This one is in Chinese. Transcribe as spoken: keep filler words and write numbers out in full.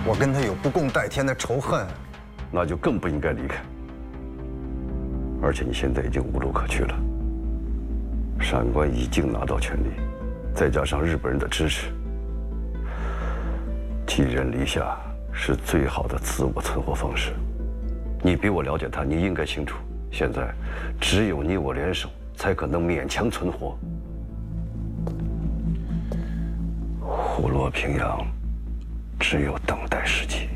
我跟他有不共戴天的仇恨， 那就更不应该离开。而且你现在已经无路可去了，闪关已经拿到权力，再加上日本人的支持，寄人篱下是最好的自我存活方式。你比我了解他，你应该清楚，现在只有你我联手，才可能勉强存活。虎落平阳，只有等待时机。